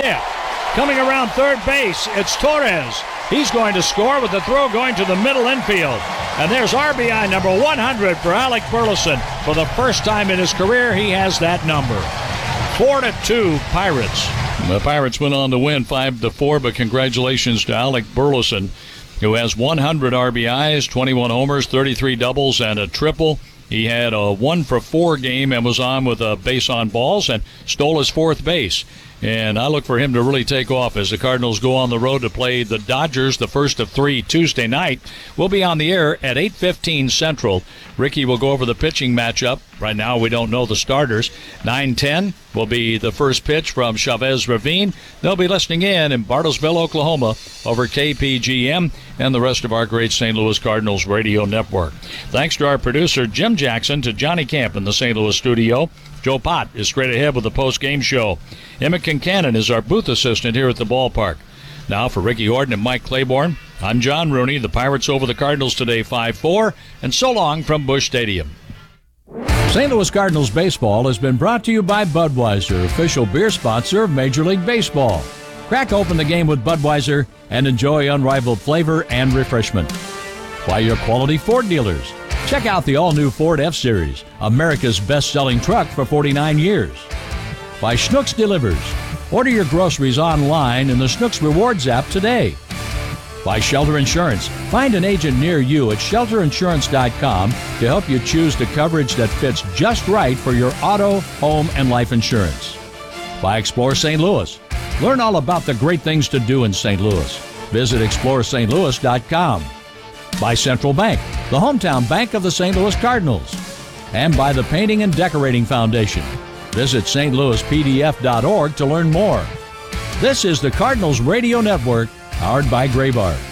hit. Coming around third base, it's Torres. He's going to score with the throw going to the middle infield. And there's RBI number 100 for Alec Burleson. For the first time in his career, he has that number. 4-2 Pirates. The Pirates went on to win 5-4, but congratulations to Alec Burleson, who has 100 RBIs, 21 homers, 33 doubles, and a triple. He had a 1-for-4 game and was on with a base on balls and stole his fourth base. And I look for him to really take off as the Cardinals go on the road to play the Dodgers, the first of 3 Tuesday night. We'll be on the air at 8:15 Central. Ricky will go over the pitching matchup. Right now we don't know the starters. 9:10 will be the first pitch from Chavez Ravine. They'll be listening in Bartlesville, Oklahoma over KPGM and the rest of our great St. Louis Cardinals radio network. Thanks to our producer Jim Jackson, to Johnny Camp in the St. Louis studio. Joe Pott is straight ahead with the post-game show. Emmett Kincannon is our booth assistant here at the ballpark. Now for Ricky Horton and Mike Claiborne, I'm John Rooney. The Pirates over the Cardinals today 5-4, and so long from Busch Stadium. St. Louis Cardinals baseball has been brought to you by Budweiser, official beer sponsor of Major League Baseball. Crack open the game with Budweiser and enjoy unrivaled flavor and refreshment. By your quality Ford dealers. Check out the all-new Ford F-Series, America's best-selling truck for 49 years. By Schnucks Delivers. Order your groceries online in the Schnucks Rewards app today. By Shelter Insurance. Find an agent near you at shelterinsurance.com to help you choose the coverage that fits just right for your auto, home, and life insurance. By Explore St. Louis. Learn all about the great things to do in St. Louis. Visit exploreStLouis.com. By Central Bank, the hometown bank of the St. Louis Cardinals. And by the Painting and Decorating Foundation. Visit stlouispdf.org to learn more. This is the Cardinals Radio Network, powered by Graybar.